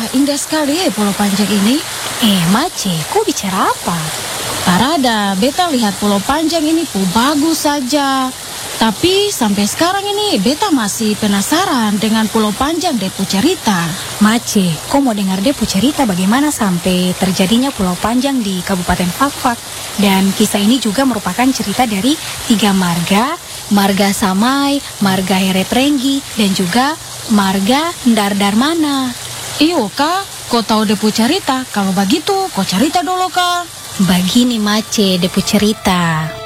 indah sekali ya Pulau Panjang ini. Mace, kok bicara apa? Parada, beta lihat Pulau Panjang ini bagus saja. Tapi sampai sekarang ini beta masih penasaran dengan Pulau Panjang Depu cerita. Mace, kok mau dengar Depu cerita bagaimana sampai terjadinya Pulau Panjang di Kabupaten Fakfak? Dan kisah ini juga merupakan cerita dari 3 marga, Marga Samai, Marga Hereprenggi, dan juga Marga Ndardarmana. Iyo kak, kau tahu Depu cerita? Kalau begitu, kau cerita dulu kak. Begini Mace, Depu cerita.